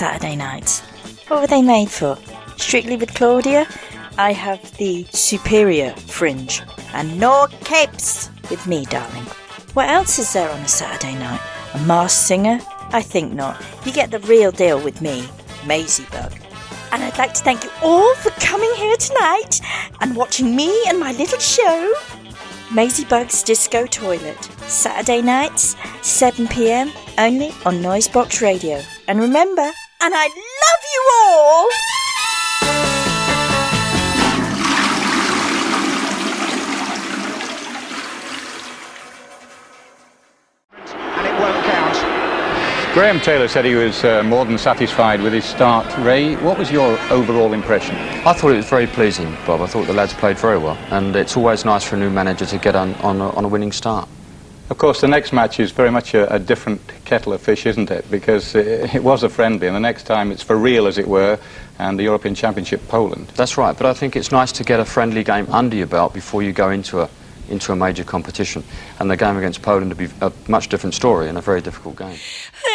Saturday nights. What were they made for? Strictly with Claudia? I have the superior fringe. And no capes with me, darling. What else is there on a Saturday night? A masked singer? I think not. You get the real deal with me, Maisie Bug. And I'd like to thank you all for coming here tonight and watching me and my little show. Maisie Bug's Disco Toilet. Saturday nights, 7 p.m, only on Noisebox Radio. And remember, and I love you all! Graham Taylor said he was more than satisfied with his start. Ray, what was your overall impression? I thought it was very pleasing, Bob. I thought the lads played very well, and it's always nice for a new manager to get on a winning start. Of course, the next match is very much a different kettle of fish, isn't it? Because it was a friendly, and the next time it's for real, as it were, and the European Championship, Poland. That's right, but I think it's nice to get a friendly game under your belt before you go into a major competition, and the game against Poland would be a much different story and a very difficult game.